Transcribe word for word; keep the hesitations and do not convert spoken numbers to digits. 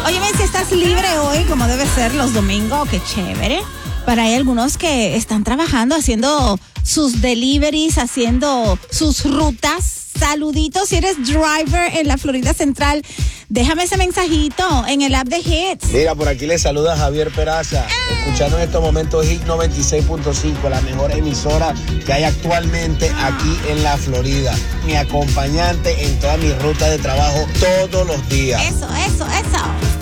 Óyeme, si estás libre hoy, como debe ser los domingos, qué chévere. Pero hay algunos que están trabajando, haciendo sus deliveries, haciendo sus rutas. Saluditos, si eres driver en la Florida Central, déjame ese mensajito en el app de Hits. Mira, por aquí le saluda Javier Peraza, escuchando en estos momentos Hit noventa y seis punto cinco, la mejor emisora que hay actualmente aquí en la Florida. Mi acompañante en toda mi ruta de trabajo todos los días. Eso, eso, eso.